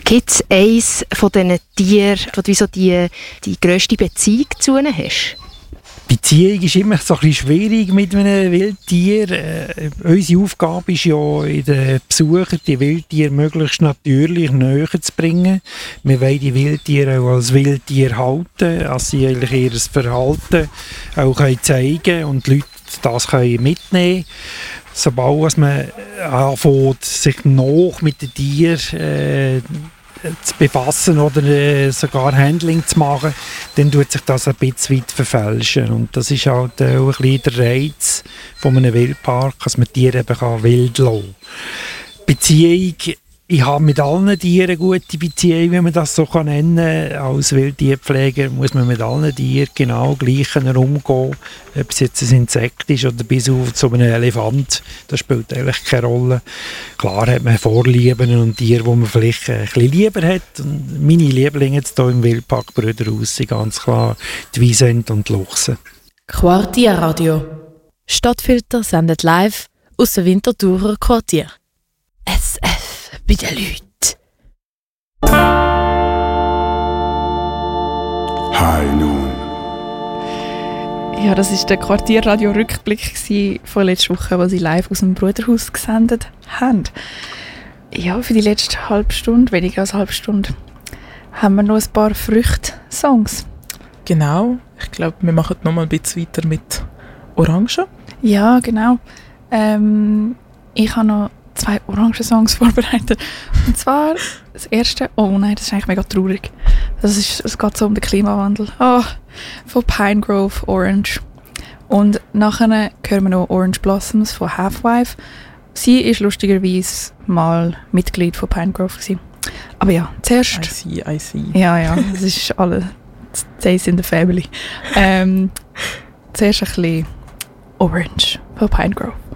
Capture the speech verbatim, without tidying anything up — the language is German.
Gibt es eines von diesen Tieren, wo du so die, die grösste Beziehung zu ihnen hast? Beziehung ist immer so ein bisschen schwierig mit einem Wildtier. Äh, unsere Aufgabe ist ja, in den Besuchern die Wildtiere möglichst natürlich näher zu bringen. Wir wollen die Wildtiere auch als Wildtier halten, dass sie eigentlich ihr Verhalten auch zeigen können und die Leute das können mitnehmen können. Sobald man anfängt, sich noch mit den Tieren äh, zu befassen oder äh, sogar Handling zu machen, dann tut sich das ein bisschen weit verfälschen. Und das ist halt äh, auch ein bisschen der Reiz von einem Wildpark, dass man Tiere eben kann wild lassen kann. Beziehung, ich habe mit allen Tieren eine gute Beziehung, wenn man das so nennen kann. Als Wildtierpfleger muss man mit allen Tieren genau gleich umgehen. Ob es jetzt ein Insekt ist oder bis auf zu einem Elefant, das spielt eigentlich keine Rolle. Klar hat man Vorlieben und Tiere, die man vielleicht ein bisschen lieber hat. Und meine Lieblinge jetzt hier im Wildpark Brüderhaus sind ganz klar die Wiesent und die Luchse. Quartierradio. Stadtfilter sendet live aus dem Winterthurer Quartier. S F bei den Leuten. High Noon. Ja, das war der Quartierradio-Rückblick von letzter Woche, den sie live aus dem Bruderhaus gesendet haben. Ja, für die letzte halbe Stunde, weniger als eine halbe Stunde, haben wir noch ein paar Früchte-Songs. Genau. Ich glaube, wir machen noch mal ein bisschen weiter mit Orangen. Ja, genau. Ähm, ich habe noch zwei Orangen-Songs vorbereitet. Und zwar das erste, oh nein, das ist eigentlich mega traurig. Das ist, es geht so um den Klimawandel. Oh, von Pinegrove Orange. Und nachher hören wir noch Orange Blossoms von Halfwife. Sie ist lustigerweise mal Mitglied von Pinegrove gewesen. Aber ja, zuerst... I see, I see. Ja, ja, das ist alle Days in the Family. Ähm, zuerst ein bisschen Orange von Pinegrove.